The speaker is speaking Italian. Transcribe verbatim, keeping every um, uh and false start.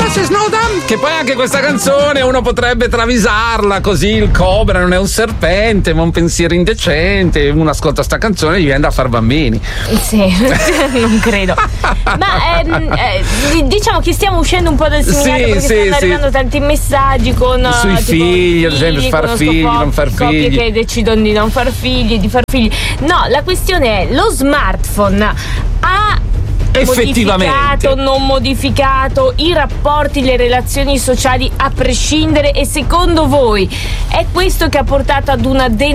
Edward Snowden, che poi anche questa canzone uno potrebbe travisarla così, il cobra non è un serpente ma un pensiero indecente, uno ascolta sta canzone e gli viene da far bambini. Sì, non credo. Ma ehm, eh, diciamo che stiamo uscendo un po' dal segnato, sì, perché sì, stanno sì. arrivando tanti messaggi con sui tipo, figli, ad esempio, far figli, coppie, non far coppie figli, che decidono di non far figli, di far figli. No, la questione è: lo smartphone ha effettivamente modificato, non modificato i rapporti, le relazioni sociali a prescindere, e secondo voi è questo che ha portato ad una